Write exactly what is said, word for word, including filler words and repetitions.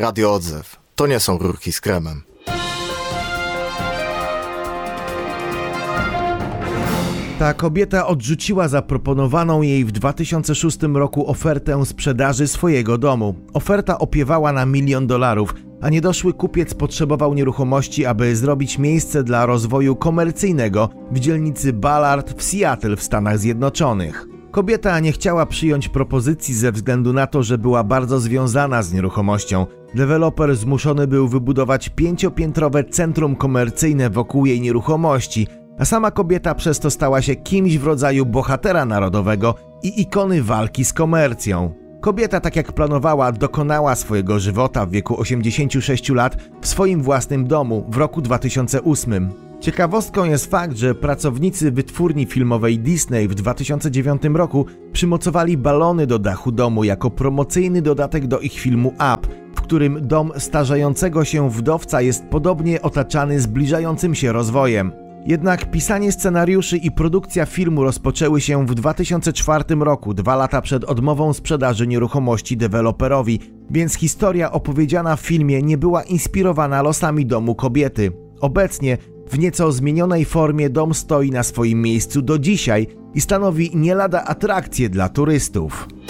Radio Odzew. To nie są rurki z kremem. Ta kobieta odrzuciła zaproponowaną jej w dwa tysiące szóstym roku ofertę sprzedaży swojego domu. Oferta opiewała na milion dolarów, a niedoszły kupiec potrzebował nieruchomości, aby zrobić miejsce dla rozwoju komercyjnego w dzielnicy Ballard w Seattle w Stanach Zjednoczonych. Kobieta nie chciała przyjąć propozycji ze względu na to, że była bardzo związana z nieruchomością. Deweloper zmuszony był wybudować pięciopiętrowe centrum komercyjne wokół jej nieruchomości, a sama kobieta przez to stała się kimś w rodzaju bohatera narodowego i ikony walki z komercją. Kobieta, tak jak planowała, dokonała swojego żywota w wieku osiemdziesięciu sześciu lat w swoim własnym domu w roku dwa tysiące ósmym. Ciekawostką jest fakt, że pracownicy wytwórni filmowej Disney w dwa tysiące dziewiątym roku przymocowali balony do dachu domu jako promocyjny dodatek do ich filmu Up, w którym dom starzejącego się wdowca jest podobnie otaczany zbliżającym się rozwojem. Jednak pisanie scenariuszy i produkcja filmu rozpoczęły się w dwa tysiące czwartym roku, dwa lata przed odmową sprzedaży nieruchomości deweloperowi, więc historia opowiedziana w filmie nie była inspirowana losami domu kobiety. Obecnie w nieco zmienionej formie dom stoi na swoim miejscu do dzisiaj i stanowi nie lada atrakcję dla turystów.